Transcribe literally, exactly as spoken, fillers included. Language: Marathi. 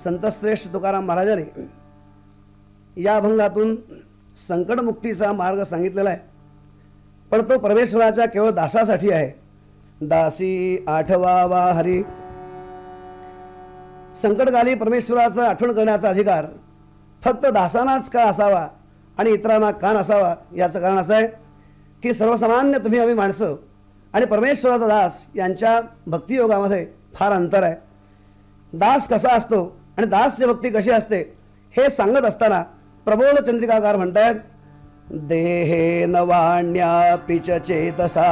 संतश्रेष्ठ तुकाराम महाराजांनी या अभंगातून संकटमुक्तीचा मार्ग सांगितलेला आहे, पण तो परमेश्वराच्या केवळ दासासाठी आहे. दासी आठवावा हरी. संकटकाली परमेश्वराचा आठवण करण्याचा अधिकार फक्त दासांनाच का असावा आणि इतरांना का नसावा? याचं कारण असं आहे की सर्वसामान्य तुम्ही आम्ही माणसं आणि परमेश्वराचा दास यांच्या भक्तियोगामध्ये फार अंतर आहे. दास कसा असतो आणि दास्य भक्ती कशी असते हे सांगत असताना प्रबोध चंद्रिकाकार म्हणतात, देहे नवाण्या पिच चेतसा